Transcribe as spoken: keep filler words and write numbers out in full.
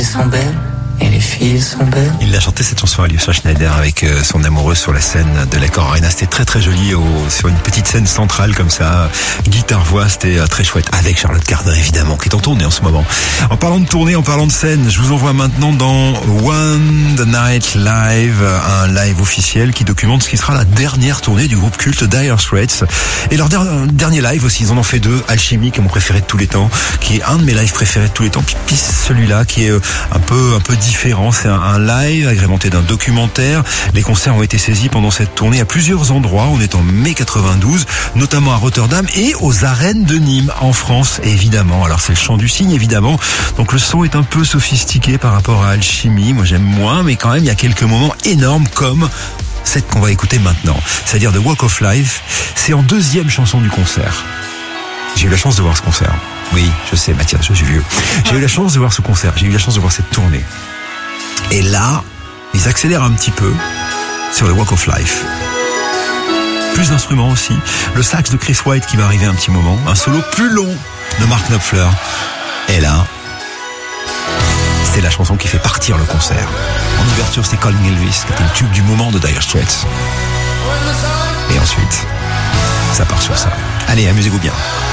sont belles. Et les filles sont belles. Il a chanté cette chanson à Alyosha Schneider avec son amoureux sur la scène de l'Accor Arena. C'était très très joli au, sur une petite scène centrale comme ça. Guitare-voix, c'était très chouette. Avec Charlotte Gardin évidemment, qui est en tournée en ce moment. En parlant de tournée, en parlant de scène, je vous envoie maintenant dans One The Night Live, un live officiel qui documente ce qui sera la dernière tournée du groupe culte Dire Straits. Et leur dernier live aussi, ils en ont fait deux. Alchemy, qui est mon préféré de tous les temps, qui est un de mes lives préférés de tous les temps. Puis celui-là, qui est un peu un peu différent. C'est un, un live agrémenté d'un documentaire. Les concerts ont été saisis pendant cette tournée à plusieurs endroits. On est en mai quatre-vingt-douze, notamment à Rotterdam et aux arènes de Nîmes en France, évidemment. Alors c'est le chant du cygne, évidemment. Donc le son est un peu sophistiqué par rapport à Alchemy. Moi j'aime moins, mais quand même il y a quelques moments énormes comme cette qu'on va écouter maintenant. C'est-à-dire The Walk of Life. C'est en deuxième chanson du concert. J'ai eu la chance de voir ce concert. Oui, je sais, Mathias, je suis vieux. J'ai eu la chance de voir ce concert. J'ai eu la chance de voir cette tournée. Et là, ils accélèrent un petit peu sur le Walk of Life. Plus d'instruments aussi. Le sax de Chris White qui va arriver un petit moment. Un solo plus long de Mark Knopfler. Et là, c'est la chanson qui fait partir le concert. En ouverture, c'était Calling Elvis, qui était le tube du moment de Dire Straits. Et ensuite, ça part sur ça. Allez, amusez-vous bien.